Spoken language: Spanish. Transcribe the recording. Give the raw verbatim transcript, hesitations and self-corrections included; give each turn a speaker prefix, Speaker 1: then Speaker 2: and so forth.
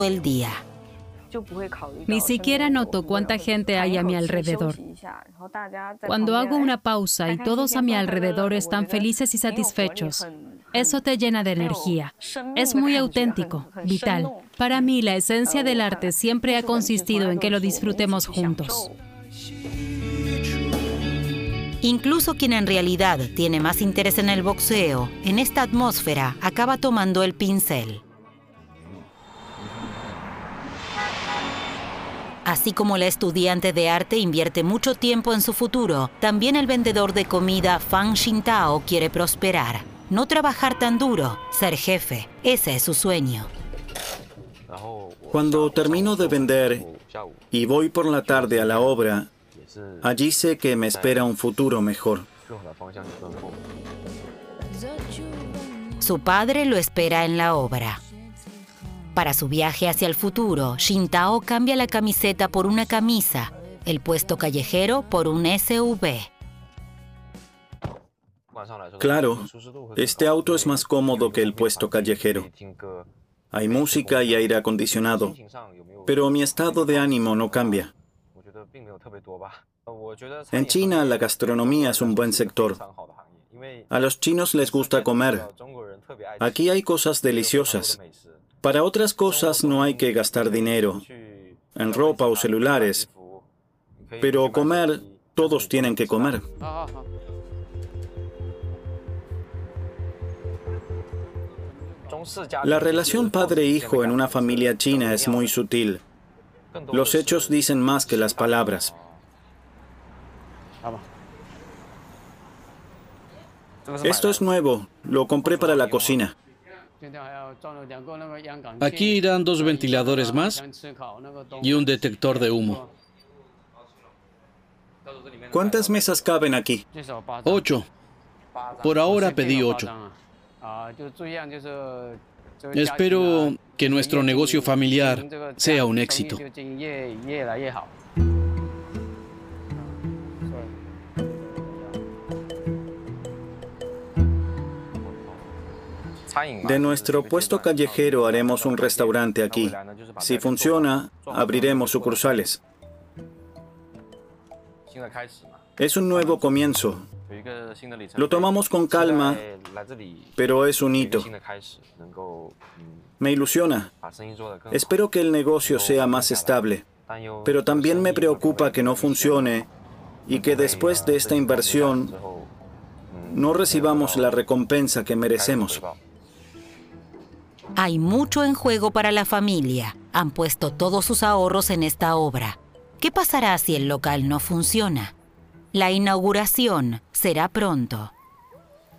Speaker 1: el día.
Speaker 2: Ni siquiera noto cuánta gente hay a mi alrededor. Cuando hago una pausa y todos a mi alrededor están felices y satisfechos, eso te llena de energía. Es muy auténtico, vital. Para mí, la esencia del arte siempre ha consistido en que lo disfrutemos juntos.
Speaker 1: Incluso quien en realidad tiene más interés en el boxeo, en esta atmósfera acaba tomando el pincel. Así como la estudiante de arte invierte mucho tiempo en su futuro, también el vendedor de comida Fan Xintao quiere prosperar. No trabajar tan duro, ser jefe, ese es su sueño.
Speaker 3: Cuando termino de vender y voy por la tarde a la obra, allí sé que me espera un futuro mejor.
Speaker 1: Su padre lo espera en la obra. Para su viaje hacia el futuro, Xintao cambia la camiseta por una camisa, el puesto callejero por un S U V.
Speaker 3: Claro, este auto es más cómodo que el puesto callejero. Hay música y aire acondicionado, pero mi estado de ánimo no cambia. En China, la gastronomía es un buen sector. A los chinos les gusta comer. Aquí hay cosas deliciosas. Para otras cosas no hay que gastar dinero, en ropa o celulares. Pero comer, todos tienen que comer. La relación padre-hijo en una familia china es muy sutil. Los hechos dicen más que las palabras. Esto es nuevo, lo compré para la cocina.
Speaker 4: Aquí irán dos ventiladores más y un detector de humo.
Speaker 3: ¿Cuántas mesas caben aquí?
Speaker 4: Ocho. Por ahora pedí ocho. Espero que nuestro negocio familiar sea un éxito.
Speaker 3: De nuestro puesto callejero haremos un restaurante aquí. Si funciona, abriremos sucursales. Es un nuevo comienzo. Lo tomamos con calma, pero es un hito. Me ilusiona. Espero que el negocio sea más estable, pero también me preocupa que no funcione y que después de esta inversión no recibamos la recompensa que merecemos.
Speaker 1: Hay mucho en juego para la familia. Han puesto todos sus ahorros en esta obra. ¿Qué pasará si el local no funciona? La inauguración será pronto.